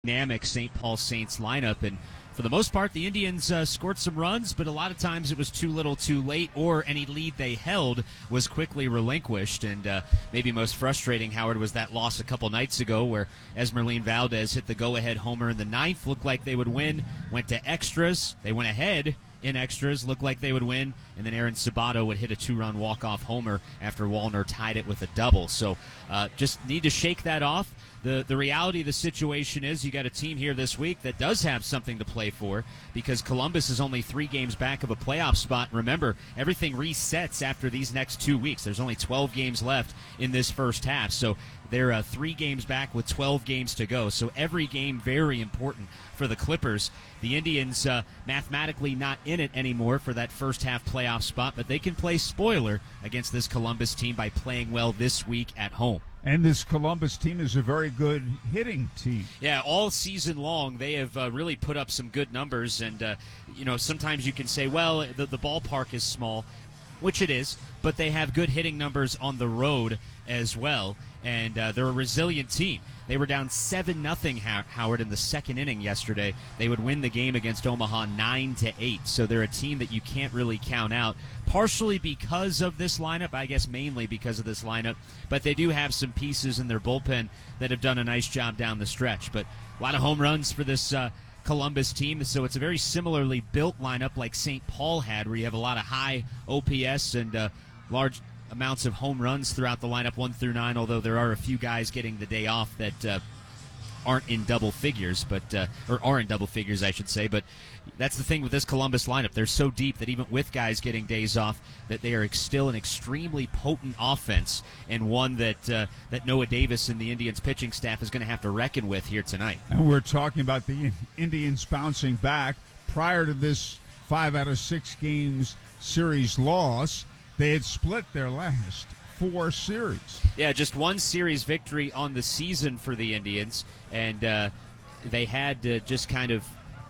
dynamic St. Paul Saints lineup, and for the most part the Indians scored some runs, but a lot of times it was too little too late, or any lead they held was quickly relinquished. And maybe most frustrating, Howard, was that loss a couple nights ago where Esmeralyn Valdez hit the go-ahead homer in the ninth, looked like they would win, went to extras, they went ahead in extras, looked like they would win, and then Aaron Sabato would hit a two-run walk-off homer after Wallner tied it with a double. So just need to shake that off. The reality of the situation is you got a team here this week that does have something to play for, because Columbus is only 3 games back of a playoff spot. Remember, everything resets after these next 2 weeks. There's only 12 games left in this first half, so they're 3 games back with 12 games to go. So every game very important for the Clippers. The Indians mathematically not in it anymore for that first half playoff spot, but they can play spoiler against this Columbus team by playing well this week at home. And this Columbus team is a very good hitting team. Yeah, all season long they have really put up some good numbers. And, sometimes you can say, well, the ballpark is small, which it is, but they have good hitting numbers on the road as well. And they're a resilient team. They were down 7-0, Howard, in the second inning yesterday. They would win the game against Omaha 9-8. So they're a team that you can't really count out, partially because of this lineup, I guess mainly because of this lineup. But they do have some pieces in their bullpen that have done a nice job down the stretch. But a lot of home runs for this Columbus team, so it's a very similarly built lineup like St. Paul had, where you have a lot of high OPS and large amounts of home runs throughout the lineup 1 through 9, although there are a few guys getting the day off that aren't in double figures, or are in double figures, I should say. But that's the thing with this Columbus lineup. They're so deep that even with guys getting days off, that they are still an extremely potent offense, and one that Noah Davis and the Indians pitching staff is going to have to reckon with here tonight. And we're talking about the Indians bouncing back. Prior to this 5 out of 6 games series loss, they had split their last 4 series. Yeah, just 1 series victory on the season for the Indians, and they had to just kind of,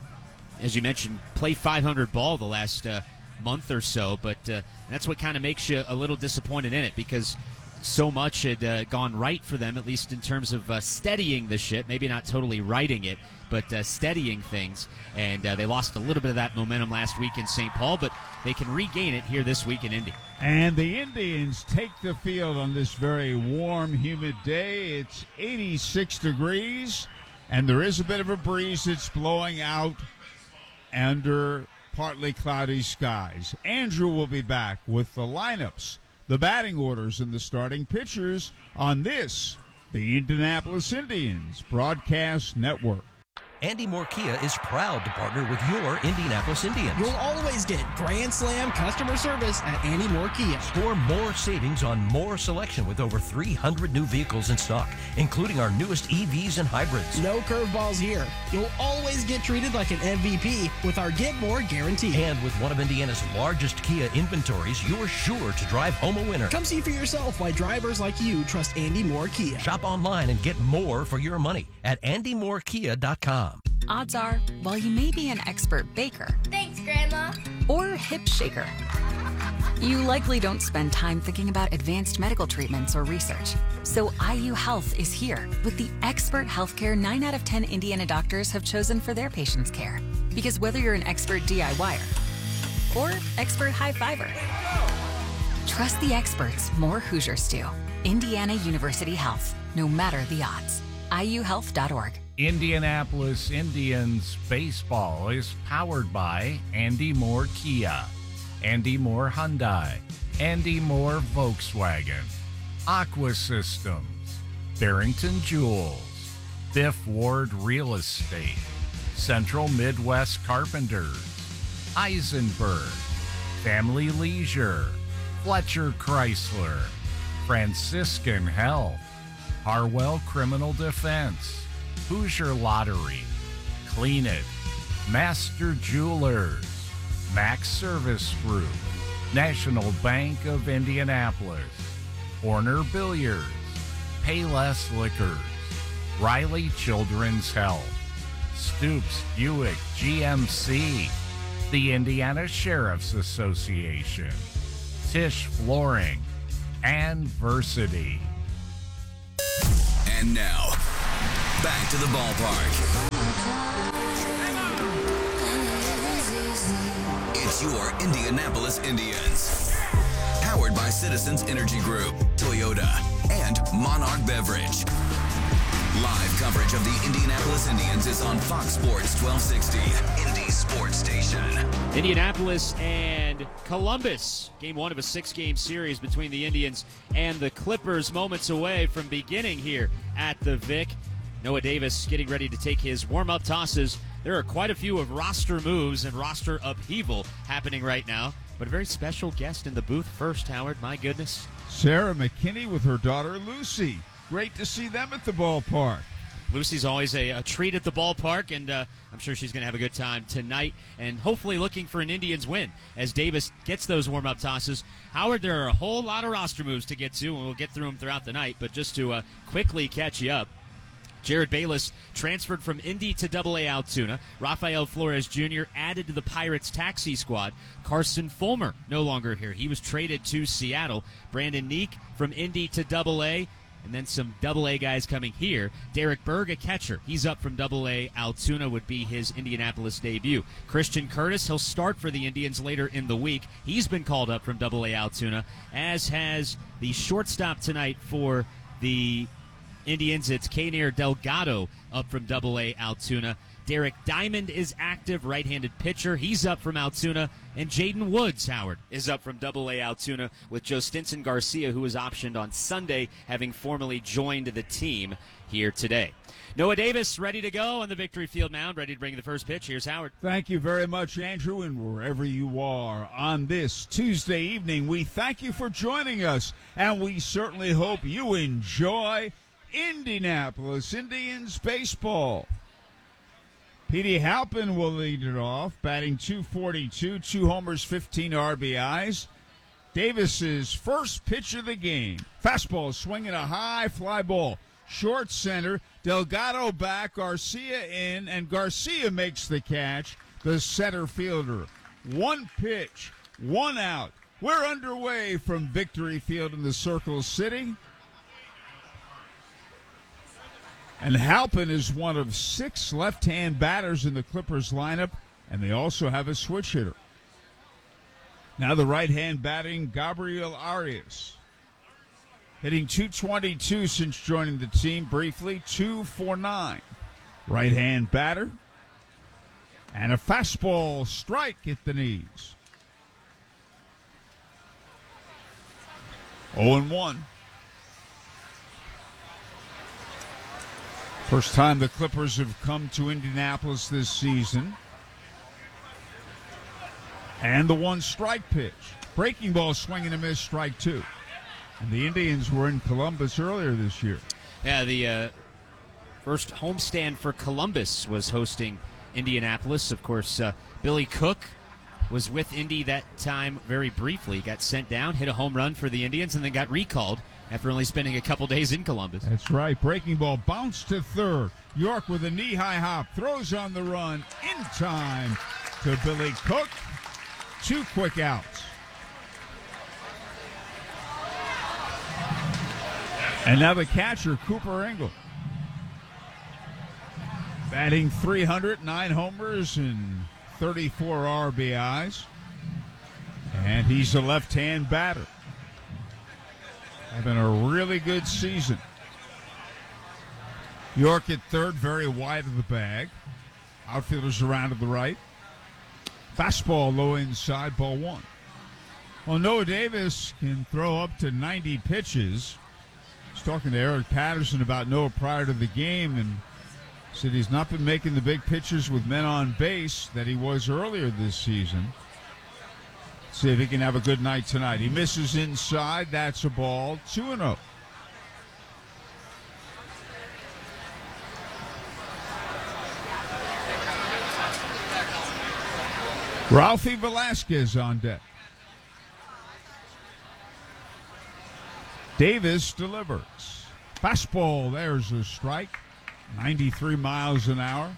as you mentioned, play 500 ball the last month or so, but that's what kind of makes you a little disappointed in it, because so much had gone right for them, at least in terms of steadying the ship, maybe not totally righting it, but steadying things. And they lost a little bit of that momentum last week in St. Paul, but they can regain it here this week in Indy. And the Indians take the field on this very warm, humid day. It's 86 degrees, and there is a bit of a breeze that's blowing out under partly cloudy skies. Andrew will be back with the lineups, the batting orders, and the starting pitchers on this, the Indianapolis Indians Broadcast Network. Andy Moore Kia is proud to partner with your Indianapolis Indians. You'll always get Grand Slam customer service at Andy Moore Kia. Score more savings on more selection with over 300 new vehicles in stock, including our newest EVs and hybrids. No curveballs here. You'll always get treated like an MVP with our Get More guarantee. And with one of Indiana's largest Kia inventories, you're sure to drive home a winner. Come see for yourself why drivers like you trust Andy Moore Kia. Shop online and get more for your money at andymorekia.com. Odds are, while you may be an expert baker, thanks, Grandma, or hip shaker, you likely don't spend time thinking about advanced medical treatments or research. So IU Health is here with the expert healthcare 9 out of 10 Indiana doctors have chosen for their patients' care. Because whether you're an expert DIYer or expert high fiver, trust the experts more Hoosiers do. Indiana University Health, no matter the odds. IUhealth.org. Indianapolis Indians baseball is powered by Andy Moore Kia, Andy Moore Hyundai, Andy Moore Volkswagen, Aqua Systems, Barrington Jewels, Fifth Ward Real Estate, Central Midwest Carpenters, Eisenberg, Family Leisure, Fletcher Chrysler, Franciscan Health, Harwell Criminal Defense, Hoosier Lottery, Clean It, Master Jewelers, Max Service Group, National Bank of Indianapolis, Horner Billiards, Payless Liquors, Riley Children's Health, Stoops Buick GMC, the Indiana Sheriff's Association, Tisch Flooring, and Versity. And now, back to the ballpark. It's your Indianapolis Indians. Powered by Citizens Energy Group, Toyota, and Monarch Beverage. Live coverage of the Indianapolis Indians is on Fox Sports 1260, Indy Sports Station. Indianapolis and Columbus. Game 1 of a 6-game series between the Indians and the Clippers. Moments away from beginning here at the Vic. Noah Davis getting ready to take his warm-up tosses. There are quite a few of roster moves and roster upheaval happening right now. But a very special guest in the booth first, Howard. My goodness. Sarah McKinney with her daughter Lucy. Great to see them at the ballpark. Lucy's always a treat at the ballpark, and I'm sure she's going to have a good time tonight, and hopefully looking for an Indians win as Davis gets those warm-up tosses. Howard, there are a whole lot of roster moves to get to, and we'll get through them throughout the night, but just to quickly catch you up, Jared Bayless transferred from Indy to AA Altoona. Rafael Flores Jr. added to the Pirates taxi squad. Carson Fulmer no longer here. He was traded to Seattle. Brandon Neek from Indy to AA. And then some AA guys coming here. Derek Berg, a catcher. He's up from AA Altoona, would be his Indianapolis debut. Christian Curtis, he'll start for the Indians later in the week. He's been called up from AA Altoona, as has the shortstop tonight for the Indians. It's Kainer Delgado up from AA Altoona. Derek Diamond is active, right-handed pitcher. He's up from Altoona. And Jaden Woods, Howard, is up from AA Altoona with Joe Stinson Garcia, who was optioned on Sunday, having formally joined the team here today. Noah Davis ready to go on the Victory Field mound, ready to bring the first pitch. Here's Howard. Thank you very much, Andrew, and wherever you are on this Tuesday evening, we thank you for joining us, and we certainly hope you enjoy Indianapolis Indians baseball. Petey Halpin will lead it off, batting .242, 2 homers, 15 RBIs. Davis's first pitch of the game. Fastball swinging a high fly ball. Short center, Delgado back, Garcia in, and Garcia makes the catch, the center fielder. One pitch, one out. We're underway from Victory Field in the Circle City. And Halpin is one of 6 left-hand batters in the Clippers lineup, and they also have a switch hitter. Now the right-hand batting, Gabriel Arias. Hitting .222 since joining the team briefly, 2-for-9. Right-hand batter. And a fastball strike at the knees. 0-1. First time the Clippers have come to Indianapolis this season. And the one strike pitch. Breaking ball swing and a miss, strike 2. And the Indians were in Columbus earlier this year. Yeah, the first homestand for Columbus was hosting Indianapolis. Of course, Billy Cook was with Indy that time very briefly. Got sent down, hit a home run for the Indians, and then got recalled after only spending a couple days in Columbus. That's right. Breaking ball bounced to third. York with a knee-high hop. Throws on the run in time to Billy Cook. 2 quick outs. And now the catcher, Cooper Engel. Batting .300, 9 homers and 34 RBIs. And he's a left-hand batter. Having a really good season. York at third, very wide of the bag. Outfielders around to the right. Fastball low inside, ball 1. Well, Noah Davis can throw up to 90 pitches. I was talking to Eric Patterson about Noah prior to the game and said he's not been making the big pitches with men on base that he was earlier this season. See if he can have a good night tonight. He misses inside. That's a ball. 2-0. Ralphie Velasquez on deck. Davis delivers. Fastball, there's a strike. 93 miles an hour.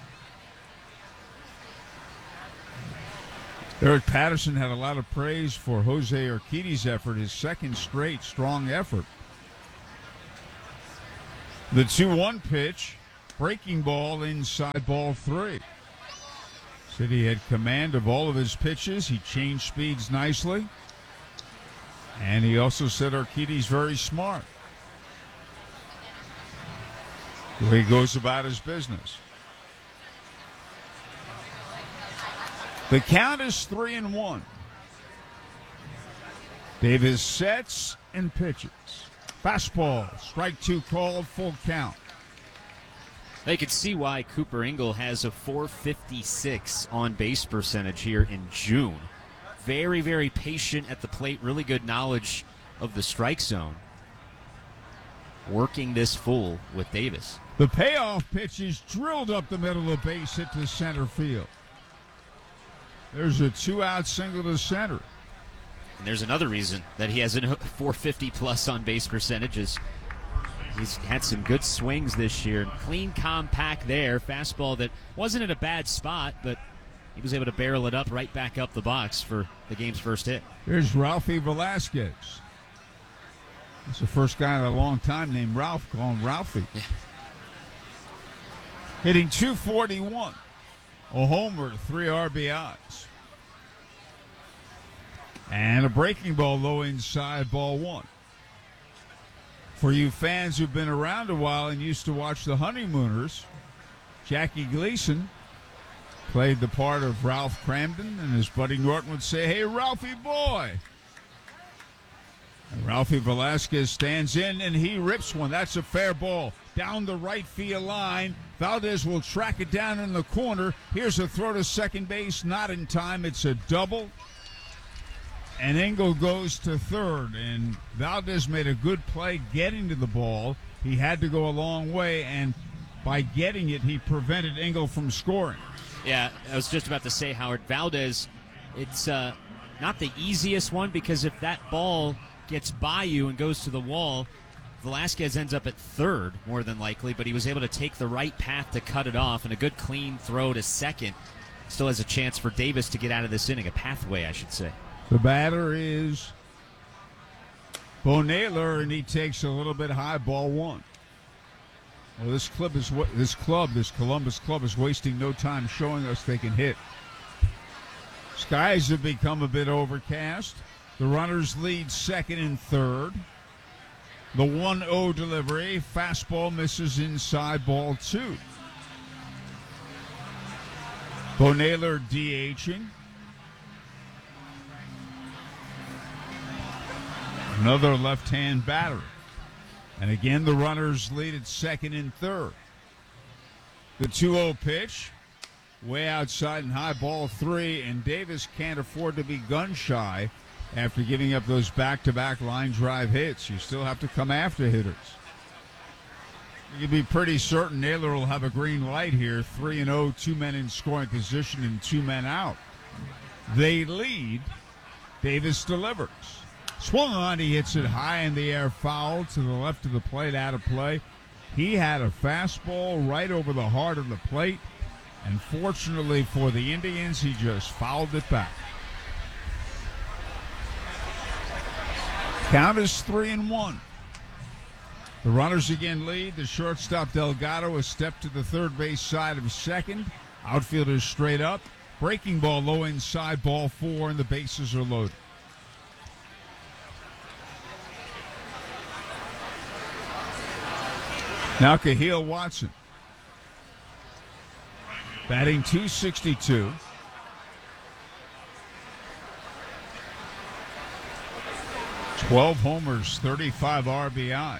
Eric Patterson had a lot of praise for Jose Urquidy's effort, his second straight strong effort. The 2-1 pitch Breaking ball inside ball 3. City had command of all of his pitches. He changed speeds nicely. And he also said Urquidy's very smart. The way he goes about his business. The count is 3-1. Davis sets and pitches. Fastball, strike 2 called, full count. They could see why Cooper Ingle has a .456 on base percentage here in June. Very, very patient at the plate, really good knowledge of the strike zone. Working this full with Davis. The payoff pitch is drilled up the middle of the base, hit to center field. There's a 2-out single to center. And there's another reason that he has a .450 plus on base percentages. He's had some good swings this year. Clean, compact there. Fastball that wasn't in a bad spot, but he was able to barrel it up right back up the box for the game's first hit. Here's Ralphie Velasquez. It's the first guy in a long time named Ralph, call him Ralphie. Yeah. Hitting .241. A homer, 3 RBIs. And a breaking ball low inside, ball 1. For you fans who've been around a while and used to watch The Honeymooners, Jackie Gleason played the part of Ralph Cramden, and his buddy Norton would say, "Hey, Ralphie boy." And Ralphie Velasquez stands in, and he rips one. That's a fair ball down the right field line. Valdez will track it down in the corner. Here's a throw to second base, not in time. It's a double. And Engel goes to third, and Valdez made a good play getting to the ball. He had to go a long way, and by getting it, he prevented Engel from scoring. Yeah, I was just about to say, Howard, Valdez, it's not the easiest one, because if that ball gets by you and goes to the wall, Velasquez ends up at third, more than likely, but he was able to take the right path to cut it off, and a good clean throw to second. Still has a chance for Davis to get out of this inning, a pathway, I should say. The batter is Bo Naylor, and he takes a little bit high, ball 1. Well, this Columbus club is wasting no time showing us they can hit. Skies have become a bit overcast. The runners lead second and third. The 1-0 delivery, fastball misses inside, ball 2. Bo Naylor DHing. Another left-hand batter. And again, the runners lead at second and third. The 2-0 pitch, way outside and high, ball 3, and Davis can't afford to be gun-shy after giving up those back-to-back line drive hits. You still have to come after hitters. You can be pretty certain Naylor will have a green light here. 3-0, 2 men in scoring position and 2 men out. They lead. Davis delivers. Swung on, he hits it high in the air, foul to the left of the plate, out of play. He had a fastball right over the heart of the plate, and fortunately for the Indians, he just fouled it back. Count is 3-1. The runners again lead. The shortstop Delgado a step to the third base side of second. Outfielders straight up. Breaking ball low inside, ball 4, and the bases are loaded. Now Cahill Watson, batting .262. Twelve homers, 35 RBIs.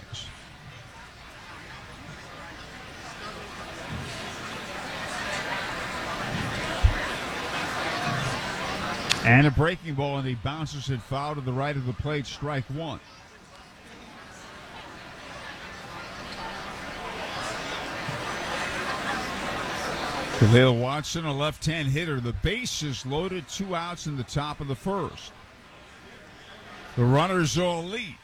And a breaking ball, and he bounces it foul to the right of the plate, strike 1. Cahill Watson, a left-hand hitter. The base is loaded, 2 outs in the top of the first. The runners all lead.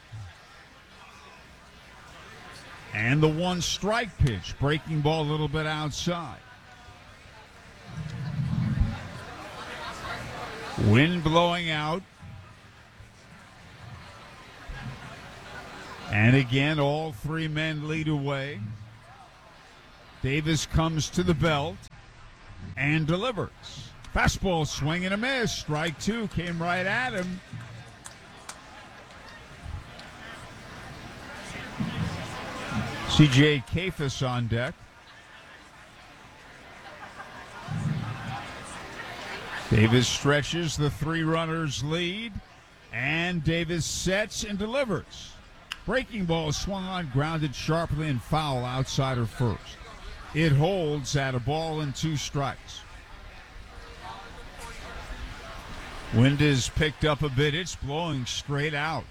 And the 1-strike pitch. Breaking ball a little bit outside. Wind blowing out. And again, all 3 men lead away. Davis comes to the belt and delivers. Fastball, swing and a miss. Strike two, came right at him. C.J. Kafis on deck. Davis stretches the three runners lead, and Davis sets and delivers. Breaking ball swung on, grounded sharply and foul outside of first. It holds at a ball and two strikes. Wind is picked up a bit. It's blowing straight out.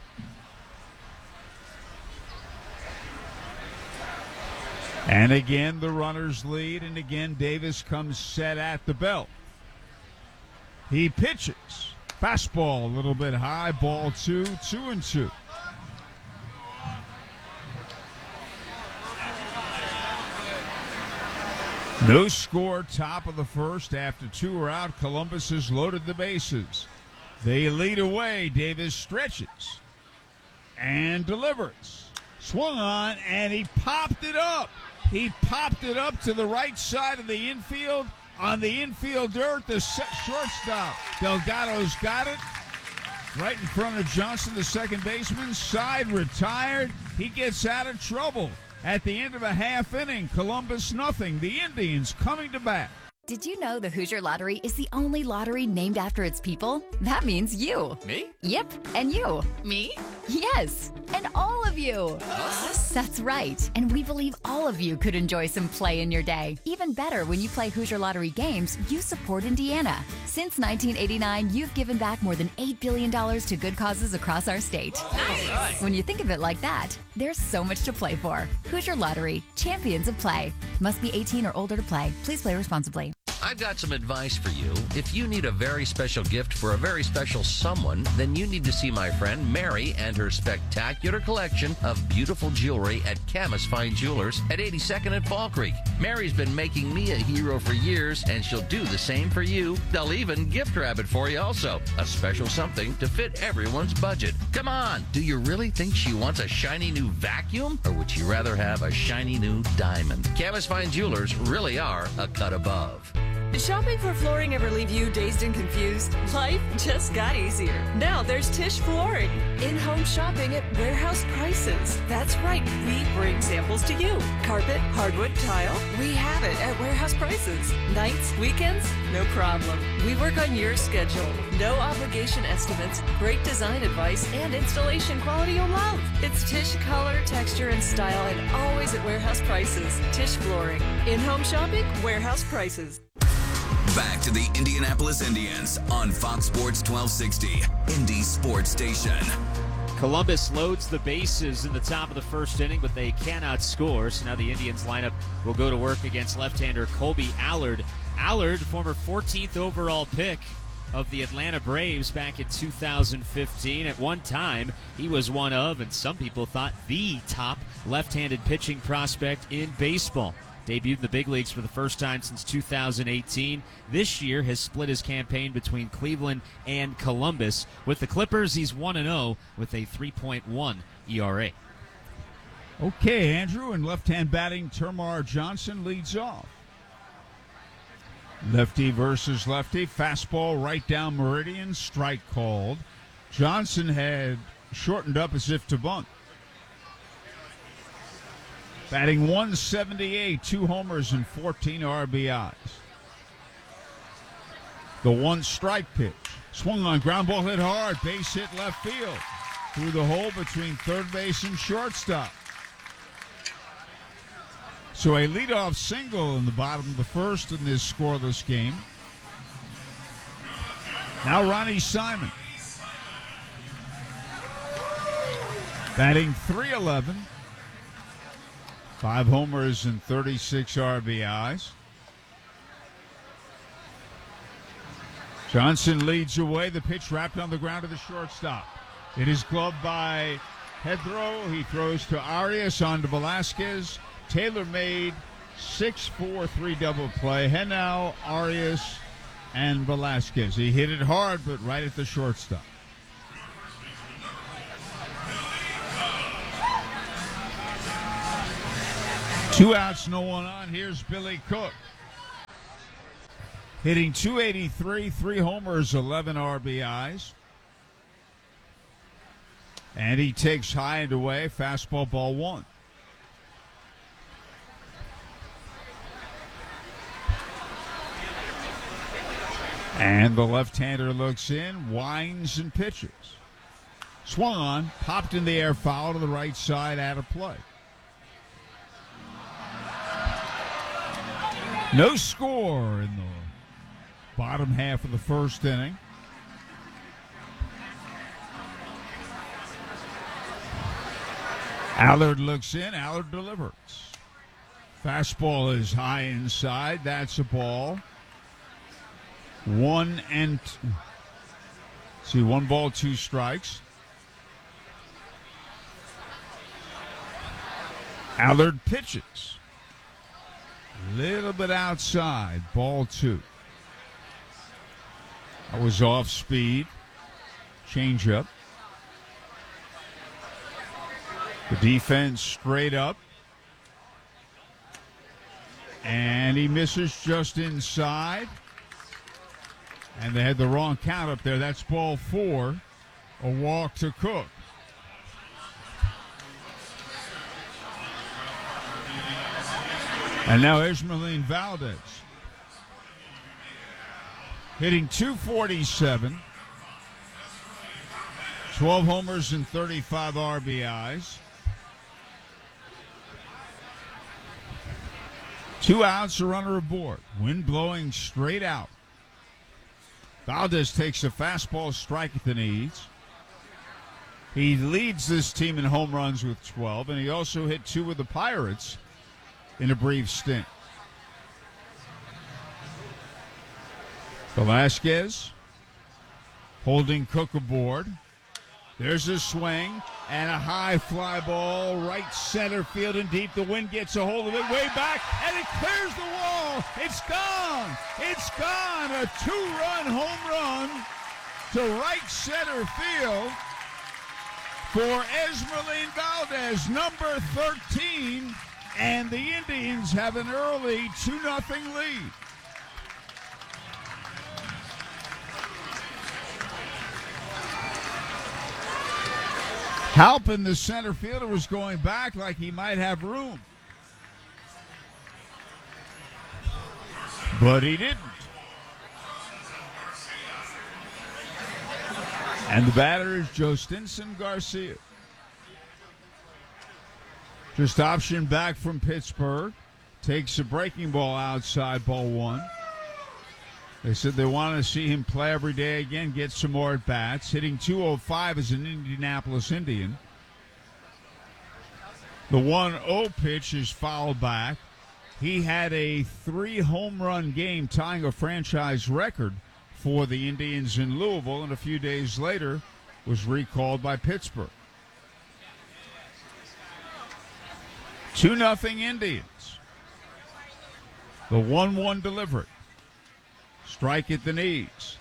And again, the runners lead, and again, Davis comes set at the belt. He pitches. Fastball a little bit high, ball 2-2. No score, top of the first. After two are out, Columbus has loaded the bases. They lead away. Davis stretches and delivers. Swung on, and he popped it up. He popped it up to the right side of the infield. On the infield dirt, the shortstop, Delgado's got it. Right in front of Johnson, the second baseman. Side retired. He gets out of trouble. At the end of a half inning, Columbus nothing. The Indians coming to bat. Did you know the Hoosier Lottery is the only lottery named after its people? That means you. Me? Yep, and you. Me? Yes, and all of you. Us? That's right, and we believe all of you could enjoy some play in your day. Even better, when you play Hoosier Lottery games, you support Indiana. Since 1989, you've given back more than $8 billion to good causes across our state. Nice. When you think of it like that, there's so much to play for. Hoosier Lottery, champions of play. Must be 18 or older to play. Please play responsibly. I've got some advice for you. If you need a very special gift for a very special someone, then you need to see my friend Mary and her spectacular collection of beautiful jewelry at Camus Fine Jewelers at 82nd and Fall Creek. Mary's been making me a hero for years, and she'll do the same for you. They'll even gift wrap it for you also. A special something to fit everyone's budget. Come on, do you really think she wants a shiny new vacuum? Or would she rather have a shiny new diamond? Camus Fine Jewelers really are a cut above. Did shopping for flooring ever leave you dazed and confused? Life just got easier. Now there's Tisch Flooring. In-home shopping at warehouse prices. That's right, we bring samples to you. Carpet, hardwood, tile, we have it at warehouse prices. Nights, weekends, no problem. We work on your schedule. No obligation estimates, great design advice, and installation quality you'll love. It's Tisch color, texture, and style, and always at warehouse prices. Tisch Flooring. In-home shopping, warehouse prices. Back to the Indianapolis Indians on Fox Sports 1260, Indy Sports Station. Columbus loads the bases in the top of the first inning, but they cannot score. So now the Indians lineup will go to work against left-hander Colby Allard. Allard, former 14th overall pick of the Atlanta Braves back in 2015. At one time, he was one of, and some people thought, the top left-handed pitching prospect in baseball. Debuted in the big leagues for the first time since 2018. This year has split his campaign between Cleveland and Columbus. With the Clippers, he's 1-0 with a 3.1 ERA. Okay, Andrew, and left-hand batting, Termarr Johnson leads off. Lefty versus lefty. Fastball right down meridian. Strike called. Johnson had shortened up as if to bunt. Batting 178, 2 homers and 14 RBIs. The one strike pitch. Swung on, ground ball hit hard. Base hit left field. Through the hole between third base and shortstop. So a leadoff single in the bottom of the first in this scoreless game. Now Ronnie Simon. Batting .311. 5 homers and 36 RBIs. Johnson leads away. The pitch wrapped on the ground to the shortstop. It is gloved by Hedro. He throws to Arias, on to Velasquez. Taylor made 6-4-3 double play. Henao, Arias, and Velasquez. He hit it hard, but right at the shortstop. 2 outs, no one on. Here's Billy Cook. Hitting .283, 3 homers, 11 RBIs. And he takes high and away, fastball, ball 1. And the left-hander looks in, winds and pitches. Swung on, popped in the air, foul to the right side, out of play. No score in the bottom half of the first inning. Allard looks in, Allard delivers. Fastball is high inside, that's a ball. 1 ball, 2 strikes. Allard pitches. Little bit outside, ball 2. That was off speed. Changeup. The defense straight up. And he misses just inside. And they had the wrong count up there. That's ball 4. A walk to Cook. And now Esmeralyn Valdez. Hitting .247. 12 homers and 35 RBIs. 2 outs, a runner aboard. Wind blowing straight out. Valdez takes a fastball strike at the knees. He leads this team in home runs with 12, and he also hit 2 with the Pirates in a brief stint. Velasquez holding Cook aboard. There's a swing and a high fly ball, right center field and deep. The wind gets a hold of it way back, and it clears the wall. It's gone. It's gone. A 2-run home run to right center field for Esmeralyn Valdez, number 13, and the Indians have an early 2-0 lead. Halpin, the center fielder, was going back like he might have room. But he didn't. And the batter is Jostinson Garcia. Just option back from Pittsburgh. Takes a breaking ball outside, ball 1. They said they want to see him play every day again, get some more at-bats. Hitting .205 as an Indianapolis Indian. The 1-0 pitch is fouled back. He had a 3-home run game, tying a franchise record for the Indians in Louisville, and a few days later was recalled by Pittsburgh. 2-0 Indians. The 1-1 delivery. Strike at the knees.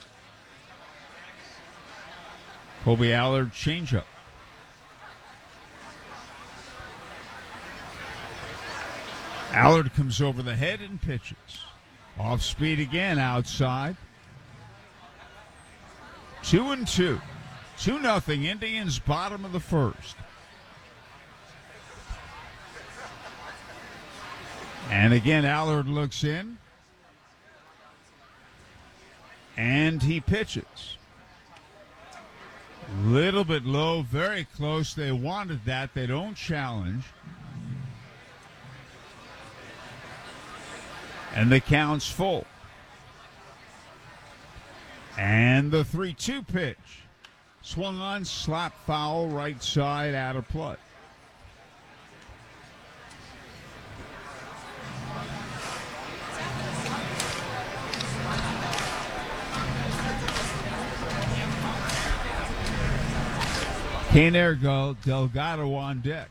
Kobe Allard changeup. Allard comes over the head and pitches. Off speed again outside. 2-2. 2-0 Indians, bottom of the first. And again, Allard looks in. And he pitches. Little bit low, very close. They wanted that. They don't challenge. And the count's full. And the 3-2 pitch. Swung on, slap foul, right side, out of play. Caner Delgado on deck.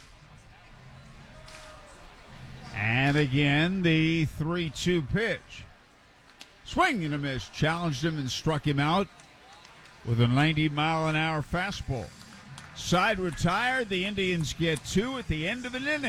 And again, the 3-2 pitch. Swing and a miss. Challenged him and struck him out with a 90-mile-an-hour fastball. Side retired. The Indians get 2 at the end of an inning.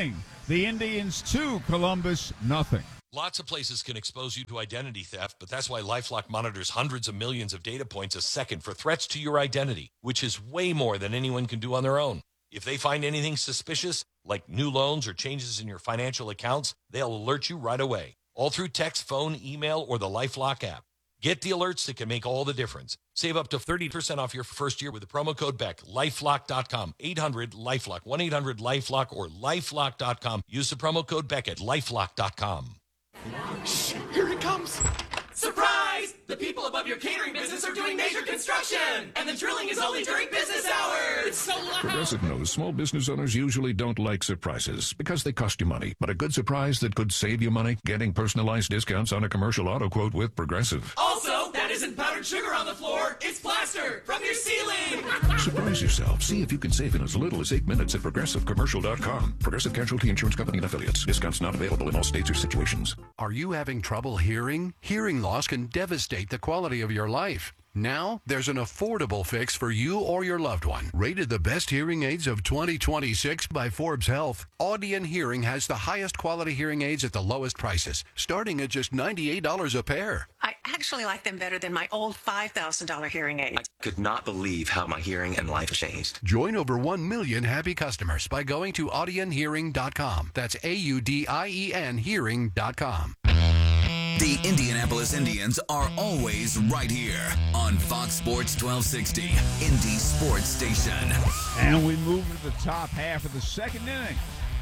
The Indians 2, Columbus nothing. Lots of places can expose you to identity theft, but that's why LifeLock monitors hundreds of millions of data points a second for threats to your identity, which is way more than anyone can do on their own. If they find anything suspicious, like new loans or changes in your financial accounts, they'll alert you right away, all through text, phone, email, or the LifeLock app. Get the alerts that can make all the difference. Save up to 30% off your first year with the promo code BECK. LifeLock.com. 800-LifeLock. 1-800-LifeLock or LifeLock.com. Use the promo code BECK at LifeLock.com. Shh, here it comes. Surprise! The people above your catering business are doing major construction, and the drilling is only during business hours. It's so loud. Progressive knows small business owners usually don't like surprises because they cost you money. But a good surprise that could save you money? Getting personalized discounts on a commercial auto quote with Progressive. Also, that isn't powdered sugar on the floor. It's plaster from your ceiling. Surprise yourself. See if you can save in as little as 8 minutes at ProgressiveCommercial.com. Progressive Casualty Insurance Company and Affiliates. Discounts not available in all states or situations. Are you having trouble hearing? Hearing loss can devastate the quality of your life. Now, there's an affordable fix for you or your loved one. Rated the best hearing aids of 2026 by Forbes Health, Audion Hearing has the highest quality hearing aids at the lowest prices, starting at just $98 a pair. I actually like them better than my old $5,000 hearing aids. I could not believe how my hearing and life changed. Join over 1 million happy customers by going to audionhearing.com. That's AUDIEN hearing.com. The Indianapolis Indians are always right here on Fox Sports 1260, Indy Sports Station. And we move to the top half of the second inning.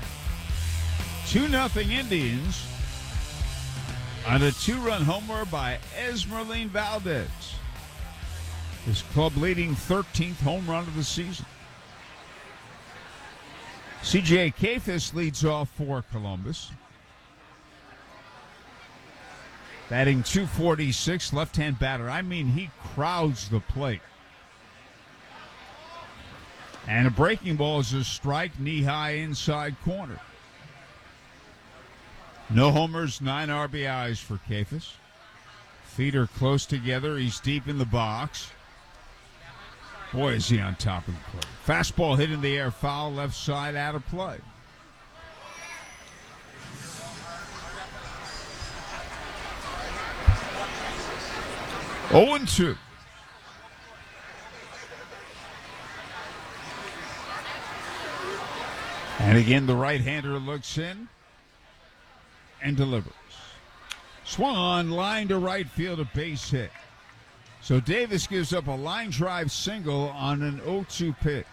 2-0 Indians on a 2-run homer by Esmeralyn Valdez. His club-leading 13th home run of the season. C.J. Kayfus leads off for Columbus. Batting .246, left-hand batter. I mean, he crowds the plate. And a breaking ball is a strike, knee-high inside corner. No homers, 9 RBIs for Kayfus. Feet are close together. He's deep in the box. Boy, is he on top of the plate. Fastball hit in the air, foul, left side, out of play. Oh, 2. And again, the right-hander looks in and delivers. Swung on, line to right field, a base hit. So Davis gives up a line drive single on an 0-2 pitch.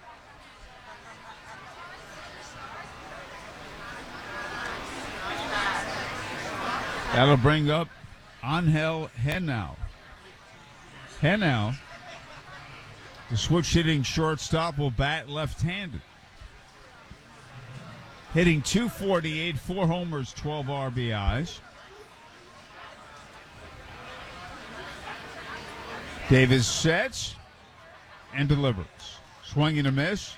That'll bring up Angel Henao. Henao, the switch-hitting shortstop, will bat left-handed. Hitting .248, 4 homers, 12 RBIs. Davis sets and delivers. Swing and a miss.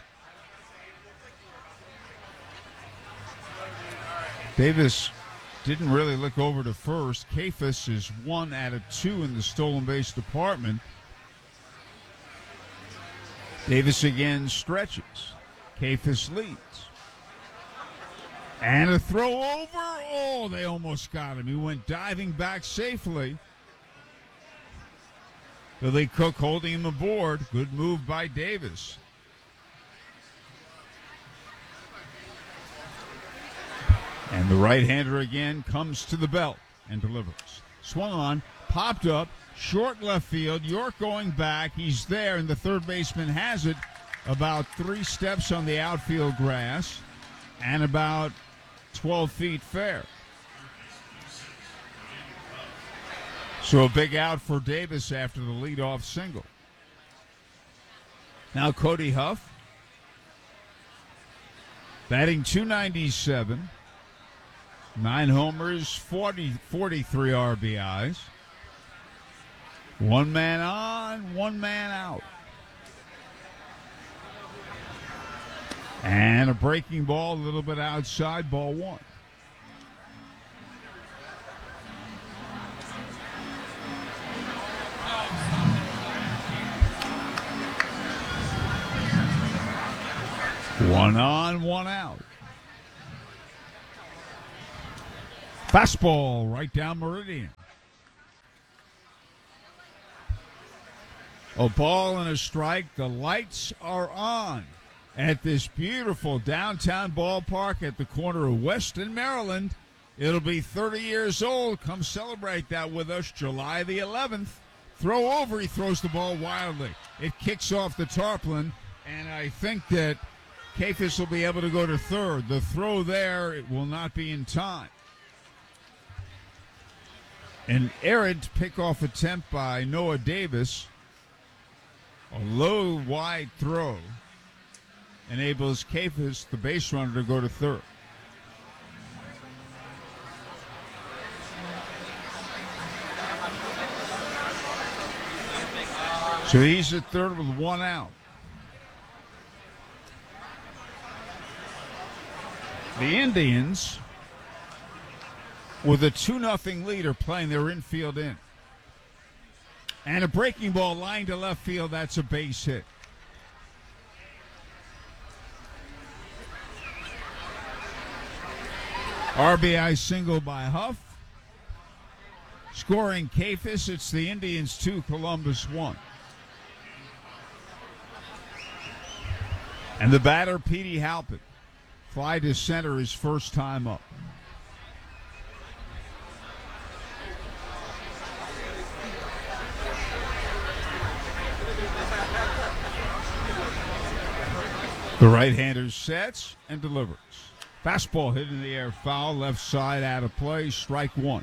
Davis didn't really look over to first. Kayfus is 1 out of 2 in the stolen base department. Davis again stretches. Kayfus leads. And a throw over. Oh, they almost got him. He went diving back safely. Billy Cook holding him aboard. Good move by Davis. And the right-hander again comes to the belt and delivers. Swung on, popped up, short left field. York going back. He's there, and the third baseman has it about 3 steps on the outfield grass and about 12 feet fair. So a big out for Davis after the leadoff single. Now Cody Huff, batting .297. 9 homers, 43 RBIs. 1 man on, 1 man out. And a breaking ball, a little bit outside, ball 1. One on, 1 out. Fastball right down Meridian. A ball and a strike. The lights are on at this beautiful downtown ballpark at the corner of West and Maryland. It'll be 30 years old. Come celebrate that with us July the 11th. Throw over. He throws the ball wildly. It kicks off the tarpaulin, and I think that Kafis will be able to go to third. The throw there, it will not be in time. An errant pickoff attempt by Noah Davis. A low, wide throw enables Kafis, the base runner, to go to third. So he's at third with one out. The Indians, with a 2-0 lead, are playing their infield in. And a breaking ball lined to left field. That's a base hit. RBI single by Huff. Scoring Kafis. It's the Indians 2, Columbus 1. And the batter, Petey Halpin. Fly to center his first time up. The right-hander sets and delivers. Fastball hit in the air, foul, left side, out of play, strike one.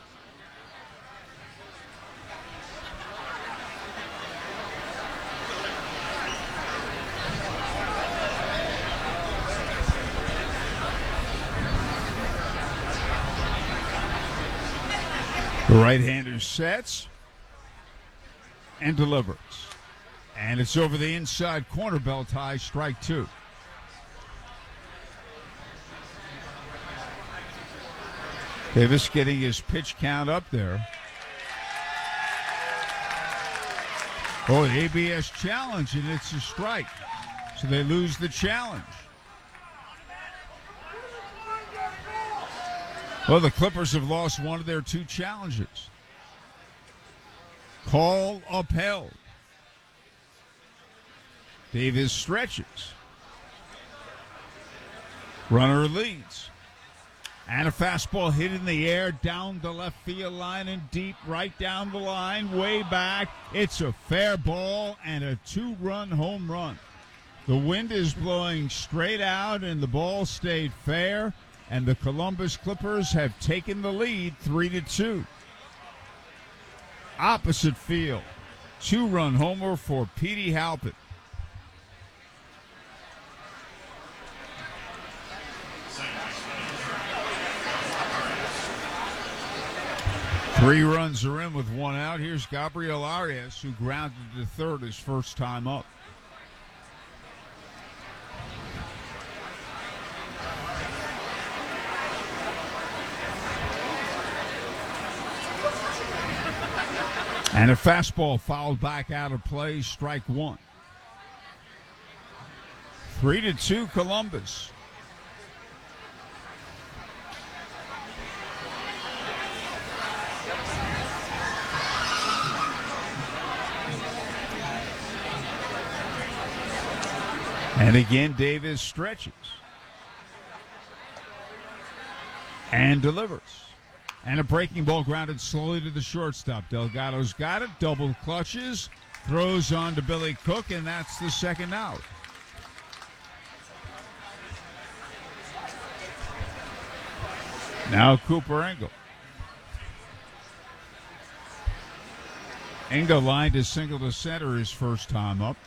The right-hander sets and delivers. And it's over the inside corner, belt high, strike two. Davis getting his pitch count up there. Oh, the ABS challenge, and it's a strike. So they lose the challenge. Well, the Clippers have lost one of their two challenges. Call upheld. Davis stretches. Runner leads. And a fastball hit in the air down the left field line and deep right down the line, way back. It's a fair ball and a 2-run home run. The wind is blowing straight out and the ball stayed fair, and the Columbus Clippers have taken the lead 3-2. Opposite field, 2-run homer for Petey Halpin. Three runs are in with one out. Here's Gabriel Arias, who grounded to third his first time up. And a fastball fouled back out of play, strike one. 3-2 Columbus. And again, Davis stretches and delivers. And a breaking ball grounded slowly to the shortstop. Delgado's got it, double clutches, throws on to Billy Cook, and that's the second out. Now Cooper Engel. Engel lined a single to center his first time up.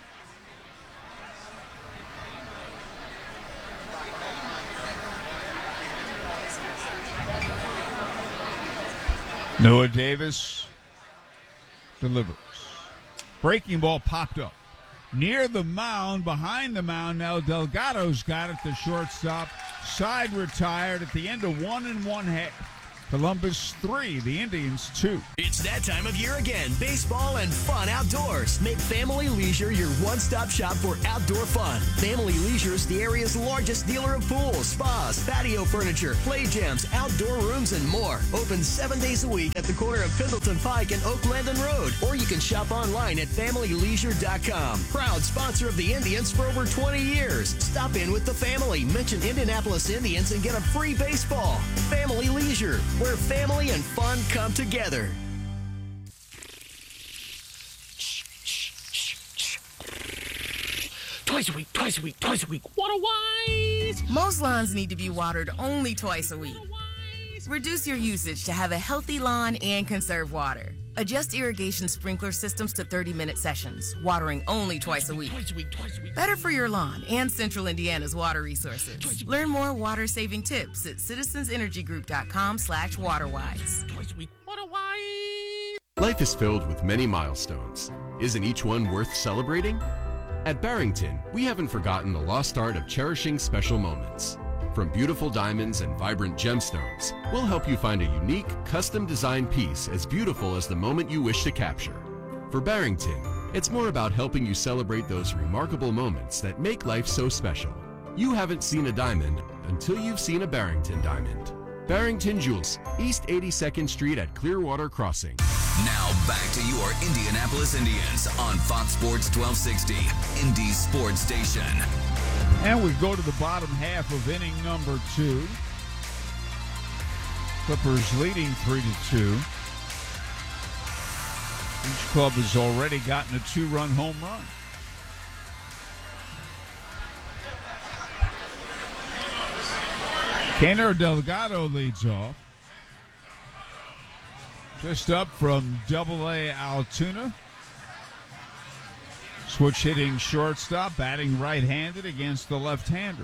Noah Davis delivers. Breaking ball popped up. Near the mound, behind the mound now, Delgado's got it, the shortstop. Side retired at the end of 1 1/2. Columbus 3, the Indians 2. It's that time of year again. Baseball and fun outdoors. Make Family Leisure your one-stop shop for outdoor fun. Family Leisure is the area's largest dealer of pools, spas, patio furniture, play gyms, outdoor rooms, and more. Open 7 days a week at the corner of Pendleton Pike and Oak Landon Road. Or you can shop online at FamilyLeisure.com. Proud sponsor of the Indians for over 20 years. Stop in with the family. Mention Indianapolis Indians and get a free baseball. Family Leisure, where family and fun come together. Twice a week, twice a week, twice a week. Water-wise! Most lawns need to be watered only twice a week. Reduce your usage to have a healthy lawn and conserve water. Adjust irrigation sprinkler systems to 30-minute sessions, watering only twice a week. Better for your lawn and Central Indiana's water resources. Learn more water-saving tips at citizensenergygroup.com/waterwise. Life is filled with many milestones. Isn't each one worth celebrating? At Barrington, we haven't forgotten the lost art of cherishing special moments. From beautiful diamonds and vibrant gemstones, we'll help you find a unique, custom-designed piece as beautiful as the moment you wish to capture. For Barrington, it's more about helping you celebrate those remarkable moments that make life so special. You haven't seen a diamond until you've seen a Barrington diamond. Barrington Jewels, East 82nd Street at Clearwater Crossing. Now back to your Indianapolis Indians on Fox Sports 1260, Indy's sports station. And we go to the bottom half of inning number 2. Clippers leading 3-2. Each club has already gotten a 2-run home run. Keiner Delgado leads off. Just up from Double-A Altoona. Switch hitting shortstop, batting right-handed against the left-hander.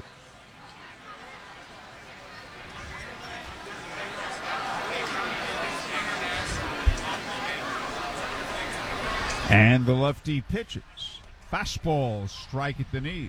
And the lefty pitches. Fastball, strike at the knees.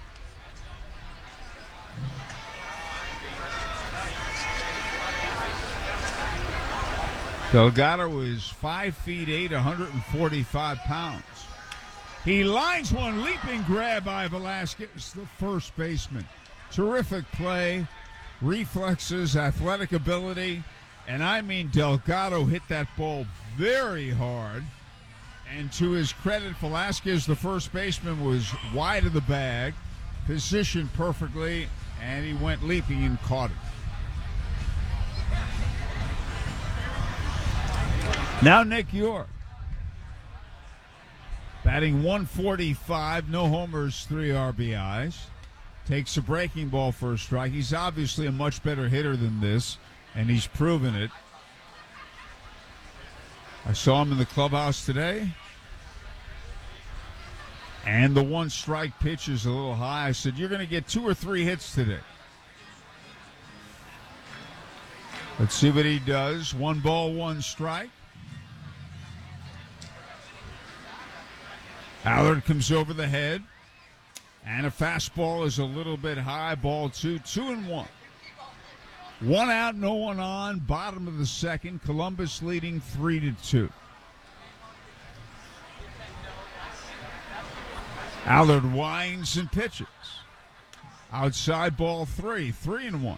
Delgado is 5'8", 145 pounds. He lines one, leaping grab by Velasquez, the first baseman. Terrific play, reflexes, athletic ability, and I mean Delgado hit that ball very hard. And to his credit, Velasquez, the first baseman, was wide of the bag, positioned perfectly, and he went leaping and caught it. Now Nick York. Batting 145, no homers, 3 RBIs. Takes a breaking ball for a strike. He's obviously a much better hitter than this, and he's proven it. I saw him in the clubhouse today. And the 1-strike pitch is a little high. I said, you're going to get 2 or 3 hits today. Let's see what he does. 1 ball, 1 strike. Allard comes over the head. And a fastball is a little bit high. Ball 2, 2-1. 1 out, no one on. Bottom of the second. Columbus leading 3-2. Allard winds and pitches. Outside, ball 3, 3-1.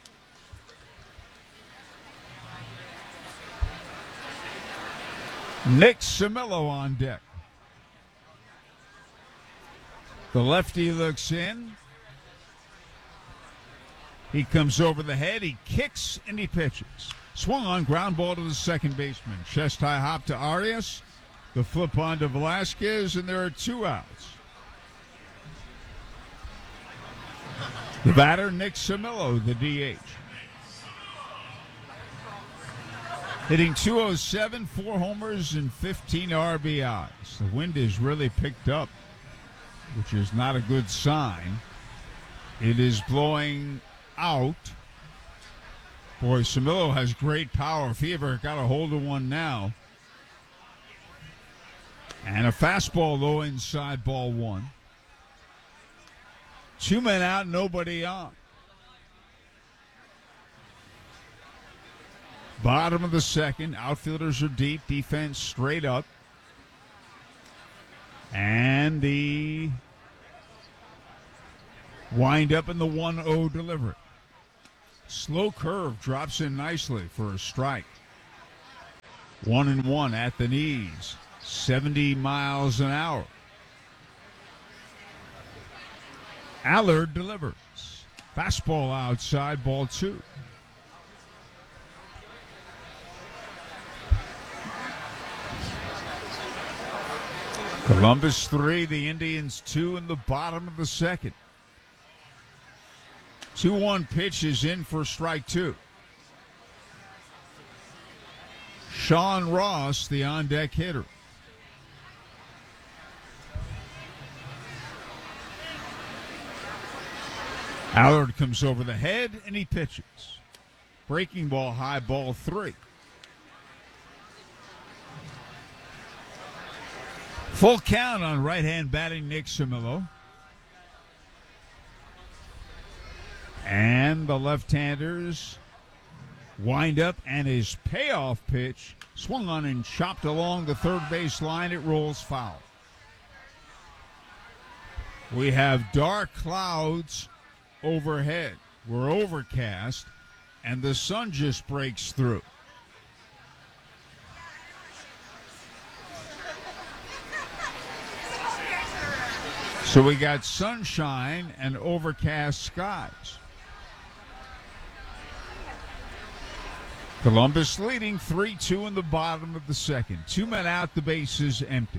Nick Cimillo on deck. The lefty looks in. He comes over the head. He kicks and he pitches. Swung on, ground ball to the second baseman. Chest high hop to Arias. The flip on to Velasquez, and there are 2 outs. The batter, Nick Cimillo, the DH. Hitting .207, 4 homers, and 15 RBIs. The wind has really picked up, which is not a good sign. It is blowing out. Boy, Cimillo has great power. If he ever got a hold of one now. And a fastball low inside, ball 1. 2 men out, nobody on. Bottom of the second. Outfielders are deep. Defense straight up. And the wind up in the 1-0 delivery. Slow curve drops in nicely for a strike. 1-1 at the knees. 70 miles an hour. Allard delivers. Fastball outside, ball 2. Columbus 3, the Indians 2 in the bottom of the second. 2-1 pitch is in for strike 2. Sean Ross, the on-deck hitter. Allard comes over the head, and he pitches. Breaking ball high, ball 3. Full count on right-hand batting Nick Cimillo. And the left-handers wind up, and his payoff pitch swung on and chopped along the third base line. It rolls foul. We have dark clouds overhead. We're overcast, and the sun just breaks through. So we got sunshine and overcast skies. Columbus leading 3-2 in the bottom of the second. 2 men out, the bases empty.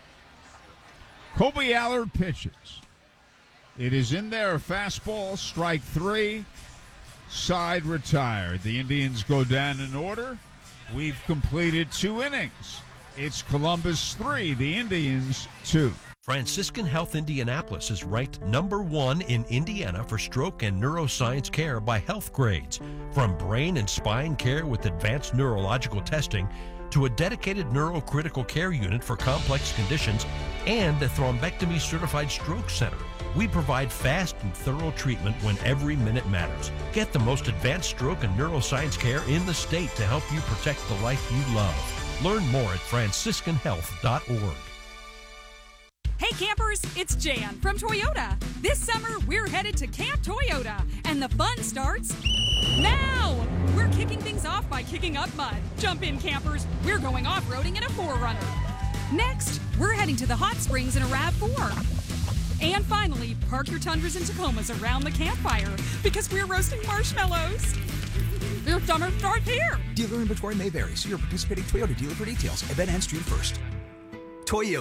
Kobe Allard pitches. It is in there, a fastball, strike 3, side retired. The Indians go down in order. We've completed 2 innings. It's Columbus 3, the Indians 2. Franciscan Health Indianapolis is ranked #1 in Indiana for stroke and neuroscience care by Health Grades. From brain and spine care with advanced neurological testing to a dedicated neurocritical care unit for complex conditions and a thrombectomy certified stroke center. We provide fast and thorough treatment when every minute matters. Get the most advanced stroke and neuroscience care in the state to help you protect the life you love. Learn more at franciscanhealth.org. Hey campers, it's Jan from Toyota. This summer, we're headed to Camp Toyota, and the fun starts now. We're kicking things off by kicking up mud. Jump in, campers. We're going off-roading in a 4Runner. Next, we're heading to the hot springs in a RAV4. And finally, park your Tundras and Tacomas around the campfire because we're roasting marshmallows. Your summer starts here. Dealer inventory may vary. See your participating Toyota dealer for details. Event ends June 1st. Toyota.